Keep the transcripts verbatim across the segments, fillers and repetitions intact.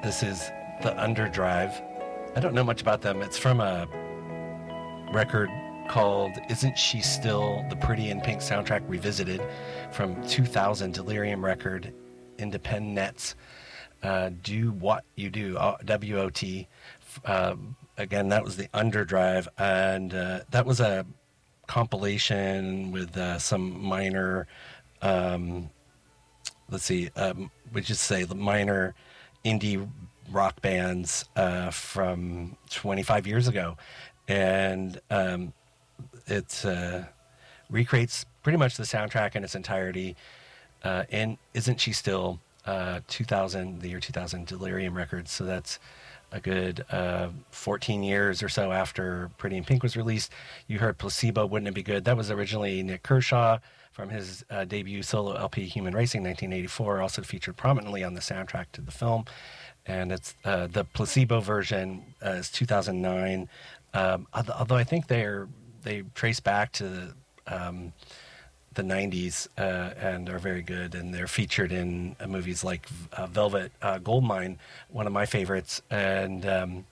This is the Underdrive. I don't know much about them. It's from a record called Isn't She Still? The Pretty in Pink Soundtrack Revisited from two thousand, Delirium record, Independence. Uh, do What You Do, W O T. Uh, again, that was the Underdrive, and uh, that was a compilation with uh, some minor, um, let's see, um, we just say the minor indie rock bands uh, from twenty-five years ago. And um, it uh, recreates pretty much the soundtrack in its entirety. Uh, and Isn't She Still? Uh, two thousand, the year two thousand, Delirium Records. So that's a good uh, fourteen years or so after Pretty in Pink was released. You heard Placebo, Wouldn't It Be Good? That was originally Nick Kershaw from his uh, debut solo L P, Human Racing, nineteen eighty-four, also featured prominently on the soundtrack to the film. And it's uh, the Placebo version uh, is two thousand nine. Um, although I think they're they trace back to the, um, the nineties uh, and are very good, and they're featured in uh, movies like uh, Velvet uh, Goldmine, one of my favorites. And um,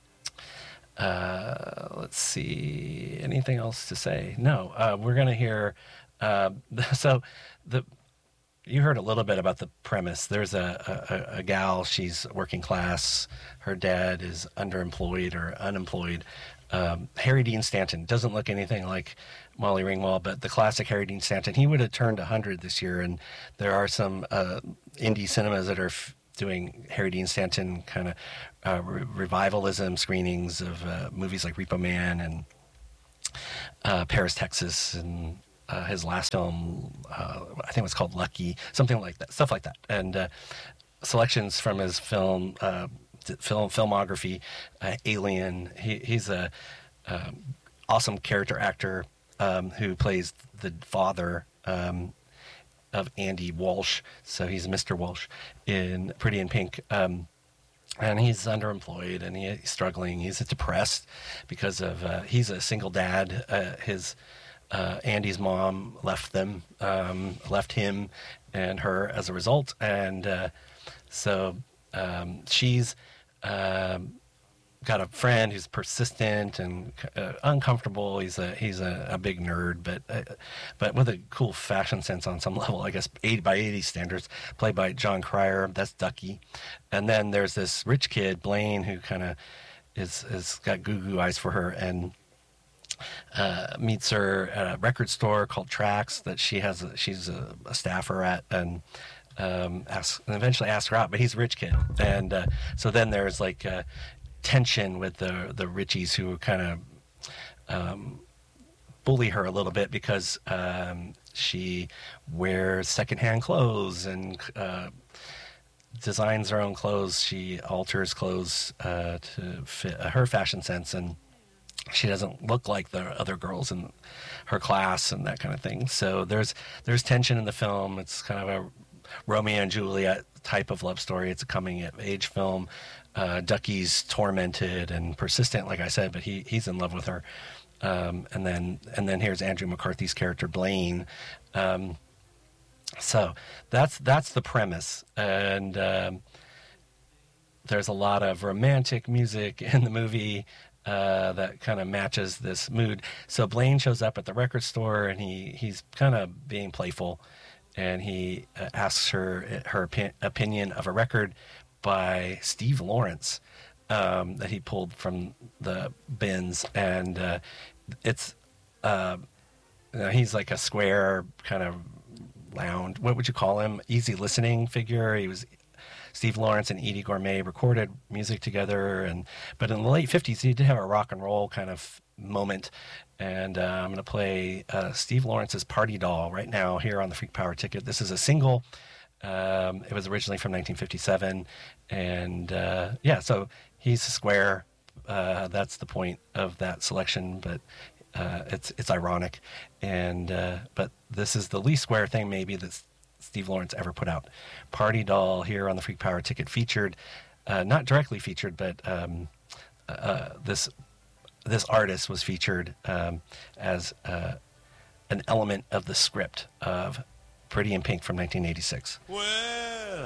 uh, let's see, anything else to say? No, uh, we're gonna hear. Uh, so the. You heard a little bit about the premise. There's a, a, a gal, she's working class. Her dad is underemployed or unemployed. Um, Harry Dean Stanton doesn't look anything like Molly Ringwald, but the classic Harry Dean Stanton. He would have turned one hundred this year, and there are some uh, indie cinemas that are f- doing Harry Dean Stanton kind of uh, re- revivalism screenings of uh, movies like Repo Man and uh, Paris, Texas, and Uh, his last film, uh, I think it was called Lucky, something like that, stuff like that. And uh, selections from his film, uh, film filmography, uh, Alien. He, he's a um, awesome character actor um, who plays the father um, of Andy Walsh. So he's Mister Walsh in Pretty in Pink. Um, and he's underemployed and he, he's struggling. He's depressed because of, uh, he's a single dad. Uh, his Uh, Andy's mom left them, um, left him and her as a result. And uh, so um, she's um, got a friend who's persistent and uh, uncomfortable. He's a he's a, a big nerd, but uh, but with a cool fashion sense on some level, I guess, eighty by eighty standards, played by John Cryer. That's Ducky. And then there's this rich kid, Blaine, who kind of is, is got goo goo eyes for her, and Uh, meets her at a record store called Trax that she has. A, she's a, a staffer at, and um, asks, and eventually asks her out. But he's a rich kid, and uh, so then there's like uh, tension with the the Richies who kind of um, bully her a little bit because um, she wears secondhand clothes and uh, designs her own clothes. She alters clothes uh, to fit her fashion sense, and she doesn't look like the other girls in her class and that kind of thing. So there's there's tension in the film. It's kind of a Romeo and Juliet type of love story. It's a coming of age film. Uh, Ducky's tormented and persistent, like I said, but he he's in love with her. Um, and then and then here's Andrew McCarthy's character Blaine. Um, so that's that's the premise, and um, there's a lot of romantic music in the movie. Uh, that kind of matches this mood. So Blaine shows up at the record store, and he, he's kind of being playful, and he uh, asks her her opi- opinion of a record by Steve Lawrence um, that he pulled from the bins, and uh, it's uh, you know, he's like a square kind of lounge. What would you call him? Easy listening figure. He was. Steve Lawrence and Edie Gourmet recorded music together, and but in the late fifties, he did have a rock and roll kind of moment. And uh, I'm going to play uh, Steve Lawrence's Party Doll right now here on the Freak Power Ticket. This is a single. Um, it was originally from nineteen fifty-seven, and uh, yeah, so he's a square. Uh, that's the point of that selection, but uh, it's it's ironic. And uh, but this is the least square thing maybe that's Steve Lawrence ever put out. Party Doll here on the Freak Power Ticket, featured, uh, not directly featured, but um, uh, this this artist was featured um, as uh, an element of the script of Pretty in Pink from nineteen eighty-six. Well.